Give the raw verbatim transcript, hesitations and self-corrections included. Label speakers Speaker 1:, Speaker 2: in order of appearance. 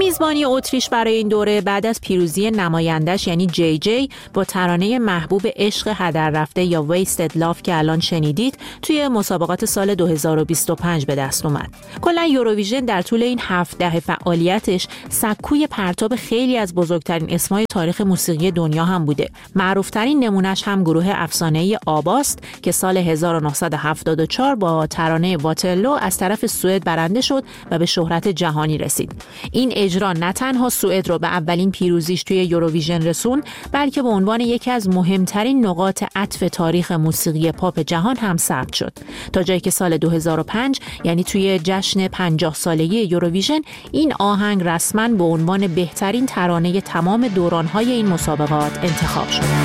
Speaker 1: میزبانی اتریش برای این دوره بعد از پیروزی نمایندش یعنی جی جی با ترانه محبوب عشق هدر رفته یا Wasted Love که الان شنیدید توی مسابقات سال دو هزار و بیست و پنج به دست اومد. کلا یوروویژن در طول این هفت دهه فعالیتش سکوی پرتاب خیلی از بزرگترین اسمای تاریخ موسیقی دنیا هم بوده. معروفترین نمونش هم گروه افسانه‌ای آباست که سال هزار و نهصد و هفتاد و چهار با ترانه واترلو از طرف سوئد برنده شد و به شهرت جهانی رسید. این اجرا نه تنها سوئد رو به اولین پیروزیش توی یوروویژن رسون، بلکه به عنوان یکی از مهمترین نقاط عطف تاریخ موسیقی پاپ جهان هم ثبت شد، تا جایی که سال دو هزار و پنج یعنی توی جشن پنجاه سالگی یوروویژن این آهنگ رسما به عنوان بهترین ترانه تمام دوران‌های این مسابقات انتخاب شد.